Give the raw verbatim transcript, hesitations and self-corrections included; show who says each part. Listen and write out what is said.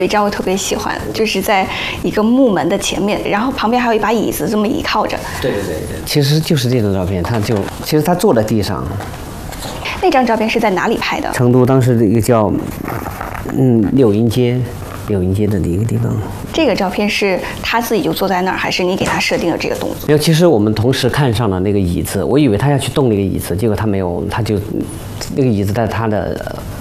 Speaker 1: 有一张我特别喜欢，就是在一个木门的前面，然后旁边还有一把椅子，这么倚靠着。
Speaker 2: 对对对对，其实就是这张照片，他就其实他坐在地上。
Speaker 1: 那张照片是在哪里拍的？
Speaker 2: 成都当时的一个叫嗯柳荫街，柳荫街的一个地方。
Speaker 1: 这个照片是他自己就坐在那儿，还是你给他设定了这个动作？
Speaker 2: 没有，其实我们同时看上了那个椅子，我以为他要去动那个椅子，结果他没有，他就那个椅子在他的